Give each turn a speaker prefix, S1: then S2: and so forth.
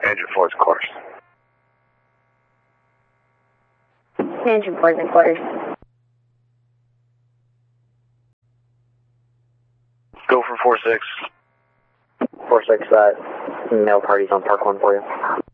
S1: Engine 4's quarters.
S2: Engine 4's in quarters.
S1: Go for 4-6.
S3: 4-6, mail parties on Park 1 for you.